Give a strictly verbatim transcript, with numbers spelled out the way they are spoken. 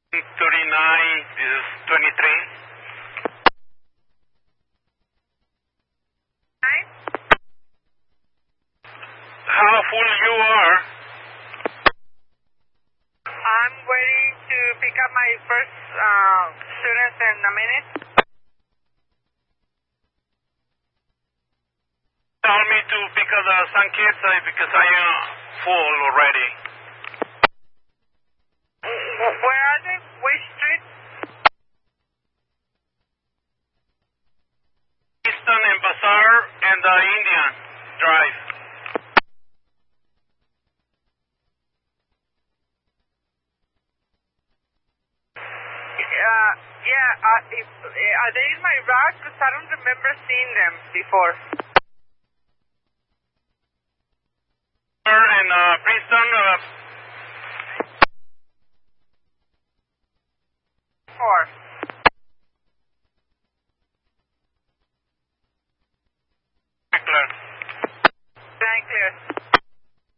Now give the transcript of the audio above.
thirty-nine, this is twenty-three. Nine? How full you are? I'm waiting to pick up my first uh, student in a minute. Tell me to pick up uh, some kids uh, because I am full already. Wh- Where are they? Which street? Easton and Bazaar and uh, Indian Drive. Uh, yeah, uh, if, uh, are they in my route? Because I don't remember seeing them before. And uh, Princeton, uh, Four. clear. Blank clear.